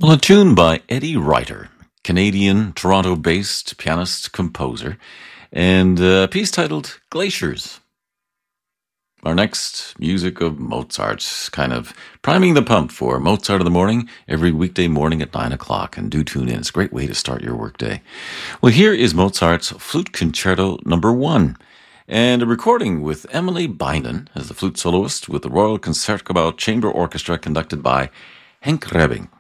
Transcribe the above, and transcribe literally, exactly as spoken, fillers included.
Well, a tune by Eddie Reiter, Canadian, Toronto-based pianist, composer, and a piece titled Glaciers. Our next music of Mozart's, kind of priming the pump for Mozart in the Morning every weekday morning at nine o'clock, and do tune in. It's a great way to start your workday. Well, here is Mozart's Flute Concerto number one, and a recording with Emily Binden as the flute soloist with the Royal Concertgebouw Chamber Orchestra conducted by Henk Rebbing.